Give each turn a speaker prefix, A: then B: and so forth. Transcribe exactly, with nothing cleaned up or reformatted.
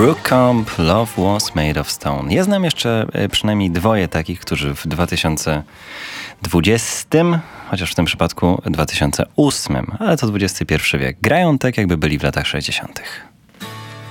A: Brooke Comp, Love Was Made of Stone. Ja znam jeszcze przynajmniej dwoje takich, którzy w dwa tysiące dwudziestym, chociaż w tym przypadku dwa tysiące ósmym, ale to dwudziesty pierwszy wiek, grają tak, jakby byli w latach sześćdziesiątych.